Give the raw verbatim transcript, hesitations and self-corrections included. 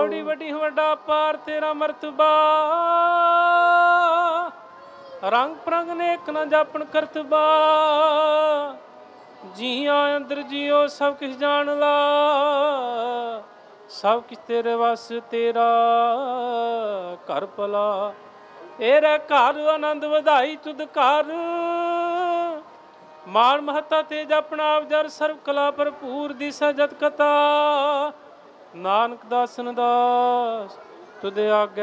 ਬੜੀ ਵੱਡੀ ਵੱਡਾ ਪਾਰ ਤੇਰਾ ਮਰਤਬਾ, ਰੰਗ ਪ੍ਰੰਗ ਨੇਕ ਨਾ ਜਾਪਣ ਕਰਤਬਾ, ਜੀਆਂ ਅੰਦਰ ਜੀਓ ਸਭ ਕੁਛ ਜਾਣ ਲਾ, ਸਭ ਕੁਛ ਤੇਰੇ ਵਸ ਤੇਰਾ ਘਰ ਭਲਾ, ਤੇਰੇ ਘਰ ਆਨੰਦ ਵਧਾਈ ਤੁਧ ਘਰ, ਮਾਨ ਮਹੱਤਾ ਤੇਜ ਆਪਣਾ ਆਪ ਜਰ ਸਰਬ ਕਲਾ ਭਰਪੂਰ ਦਿਸੈ ਜਤ ਕਥਾ, ਨਾਨਕ ਦਾਸਨ ਦਾਸ ਤੁਧ ਆਗੇ